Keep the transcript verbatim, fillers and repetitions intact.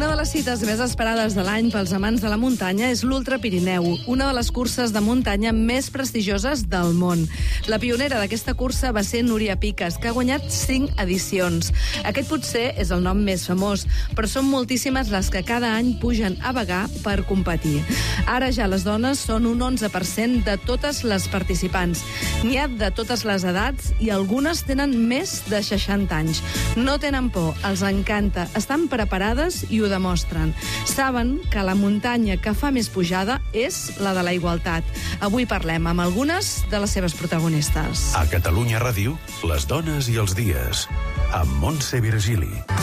Una de les cites més esperades de l'any pels amants de la muntanya és l'Ultra Pirineu, una de les curses de muntanya més prestigioses del món. La pionera d'aquesta cursa va ser Núria Piques, que ha guanyat cinc edicions. Aquest potser és el nom més famós, però són moltíssimes les que cada any pugen a vagar per competir. Ara ja les dones són un onze per cent de totes les participants. N'hi ha de totes les edats i algunes tenen més de seixanta anys. No tenen por, els encanta, estan preparades i ho demostren. Saben que la muntanya que fa més pujada és la de la igualtat. Avui parlem amb algunes de les seves protagonistes. A Catalunya Ràdio, les dones i els dies, amb Montse Virgili.